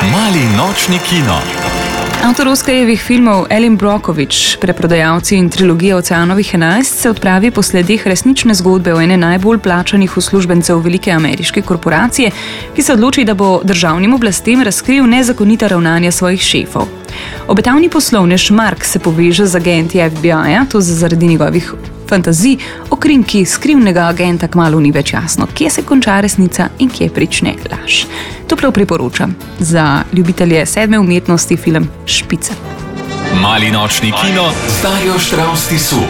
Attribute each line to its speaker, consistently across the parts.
Speaker 1: Mali nočni kino.
Speaker 2: Avtor Oskarjevih filmov Erin Brockovich, Preprodajalci in trilogija Oceanovih 11 se odpravi po sledeh resnične zgodbe o ene najbolj plačanih uslužbencev velike ameriške korporacije, ki se odloči, da bo državnim oblastem razkril nezakonita ravnanja svojih šefov. Obetavni poslovnež Mark se poveže z agenti FBI-ja, to zaradi njegovih fantazij o krinki skrivnega agenta kmalu ni več jasno, kje se konča resnica in kje prične laž. Toplo priporočam za ljubitelje sedme umetnosti film Špica.
Speaker 1: Mali nočni kino z Darjo Štravs Tisu.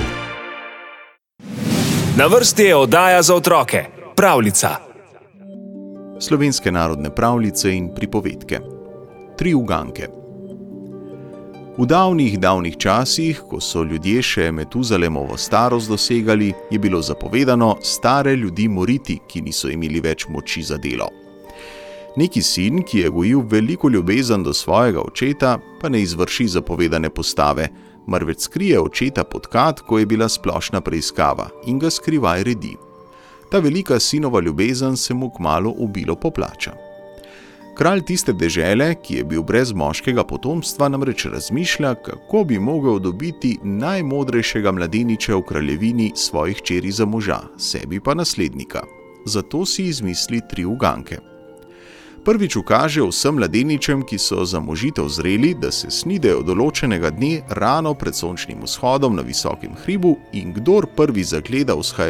Speaker 3: Na vrsti je oddaja za otroke, pravljica.
Speaker 4: Slovenske narodne pravljice in pripovedke. 3 uganke. V davnih časih, ko so ljudje še Metuzalemovo starost dosegali, je bilo zapovedano stare ljudi moriti, ki niso imeli več moči za delo. Neki sin, ki je gojil veliko ljubezen do svojega očeta, pa ne izvrši zapovedane postave, marveč skrije očeta pod kat, ko je bila splošna preiskava, in ga skrivaj redi. Ta velika sinova ljubezen se mu kmalu obilo poplača. Kralj tiste dežele, ki je bil brez moškega potomstva, namreč razmišlja, kako bi mogel dobiti najmodrejšega mladeniča v kraljevini svojih hčeri za moža, sebi pa naslednika. Zato si izmisli 3 uganke. Prvič ukaže vsem mladeničem, ki so za možitev zreli, da se snidejo določenega dne rano pred sončnim vzhodom na visokem hribu in kdor prvi zagleda vzhajajočega